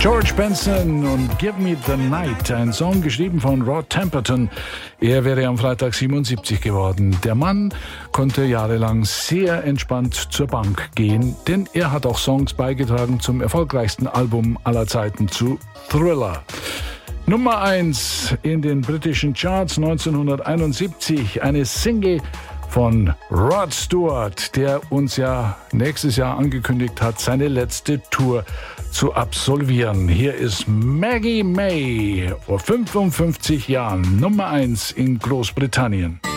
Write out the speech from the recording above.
George Benson und Give Me the Night, ein Song geschrieben von Rod Temperton. Er wäre am Freitag 77 geworden. Der Mann konnte jahrelang sehr entspannt zur Bank gehen, denn er hat auch Songs beigetragen zum erfolgreichsten Album aller Zeiten, zu Thriller. Nummer 1 in den britischen Charts 1971, eine Single von Rod Stewart, der uns ja nächstes Jahr angekündigt hat, seine letzte Tour zu absolvieren. Hier ist Maggie May, vor 55 Jahren Nummer 1 in Großbritannien.